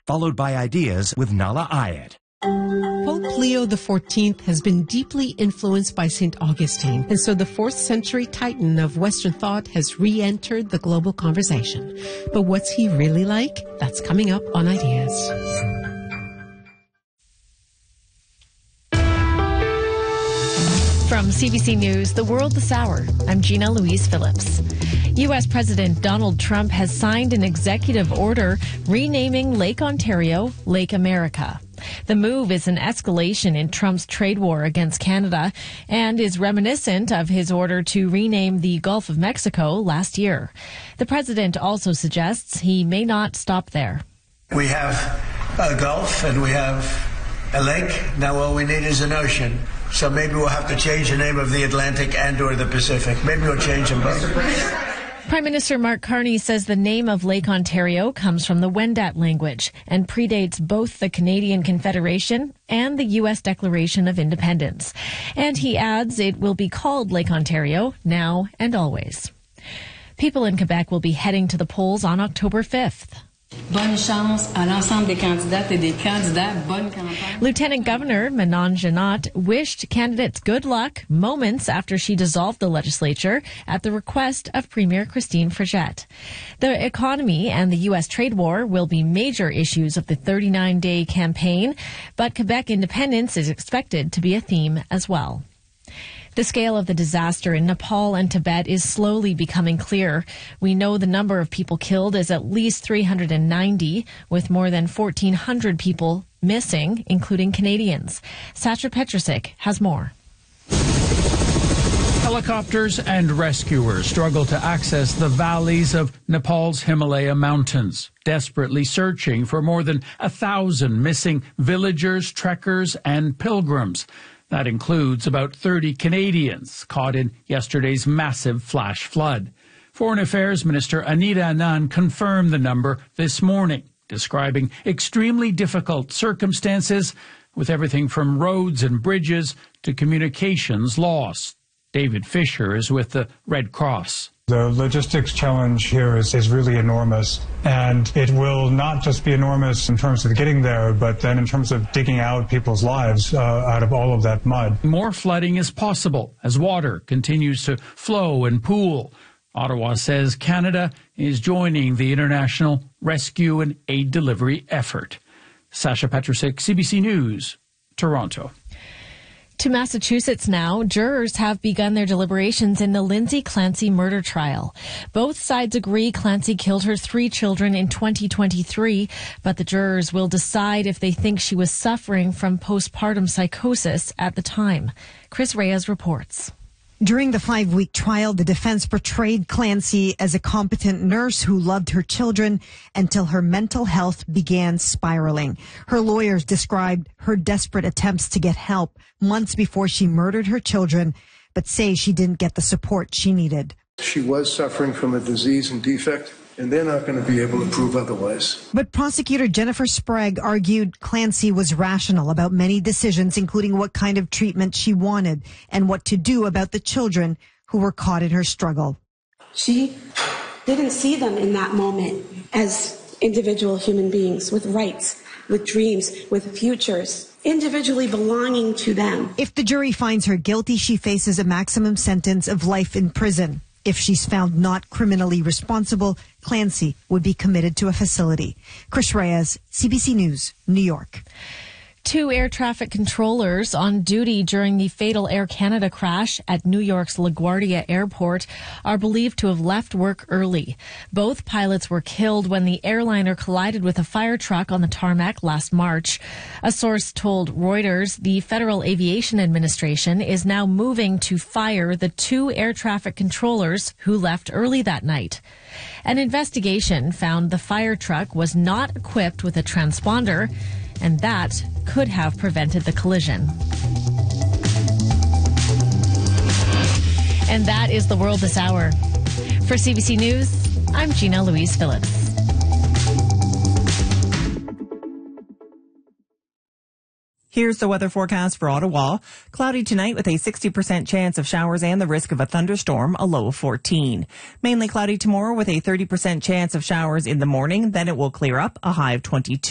followed by Ideas with Nala Ayed. Pope Leo XIV has been deeply influenced by St. Augustine, and so the 4th century titan of Western thought has re-entered the global conversation. But what's he really like? That's coming up on Ideas. From CBC News, The World This Hour, I'm Gina Louise Phillips. U.S. President Donald Trump has signed an executive order renaming Lake Ontario Lake America. The move is an escalation in Trump's trade war against Canada and is reminiscent of his order to rename the Gulf of Mexico last year. The president also suggests he may not stop there. We have a Gulf and we have a lake. Now all we need is an ocean. So maybe we'll have to change the name of the Atlantic and or the Pacific. Maybe we'll change them both. Prime Minister Mark Carney says the name of Lake Ontario comes from the Wendat language and predates both the Canadian Confederation and the U.S. Declaration of Independence. And he adds it will be called Lake Ontario now and always. People in Quebec will be heading to the polls on October 5th. Bonne chance à l'ensemble des candidates et des candidats. Bonne campagne. Lieutenant Governor Manon Janot wished candidates good luck moments after she dissolved the legislature at the request of Premier Christine Frechette. The economy and the U.S. trade war will be major issues of the 39-day campaign, but Quebec independence is expected to be a theme as well. The scale of the disaster in Nepal and Tibet is slowly becoming clear. We know the number of people killed is at least 390, with more than 1,400 people missing, including Canadians. Sacha Petrusik has more. Helicopters and rescuers struggle to access the valleys of Nepal's Himalaya mountains, desperately searching for more than 1,000 missing villagers, trekkers, and pilgrims. That includes about 30 Canadians caught in yesterday's massive flash flood. Foreign Affairs Minister Anita Anand confirmed the number this morning, describing extremely difficult circumstances with everything from roads and bridges to communications lost. David Fisher is with the Red Cross. The logistics challenge here is really enormous, and it will not just be enormous in terms of getting there, but then in terms of digging out people's lives out of all of that mud. More flooding is possible as water continues to flow and pool. Ottawa says Canada is joining the international rescue and aid delivery effort. Sacha Petrusik, CBC News, Toronto. To Massachusetts now, jurors have begun their deliberations in the Lindsay Clancy murder trial. Both sides agree Clancy killed her 3 children in 2023, but the jurors will decide if they think she was suffering from postpartum psychosis at the time. Chris Reyes reports. During the 5-week trial, the defense portrayed Clancy as a competent nurse who loved her children until her mental health began spiraling. Her lawyers described her desperate attempts to get help months before she murdered her children, but say she didn't get the support she needed. She was suffering from a disease and defect, and they're not going to be able to prove otherwise. But prosecutor Jennifer Sprague argued Clancy was rational about many decisions, including what kind of treatment she wanted and what to do about the children who were caught in her struggle. She didn't see them in that moment as individual human beings with rights, with dreams, with futures, individually belonging to them. If the jury finds her guilty, she faces a maximum sentence of life in prison. If she's found not criminally responsible, Clancy would be committed to a facility. Chris Reyes, CBC News, New York. 2 air traffic controllers on duty during the fatal Air Canada crash at New York's LaGuardia Airport are believed to have left work early. Both pilots were killed when the airliner collided with a fire truck on the tarmac last March. A source told Reuters the Federal Aviation Administration is now moving to fire the 2 air traffic controllers who left early that night. An investigation found the fire truck was not equipped with a transponder, and that could have prevented the collision. And that is The World This Hour. For CBC News, I'm Gina Louise Phillips. Here's the weather forecast for Ottawa. Cloudy tonight with a 60% chance of showers and the risk of a thunderstorm, a low of 14. Mainly cloudy tomorrow with a 30% chance of showers in the morning. Then it will clear up, a high of 22.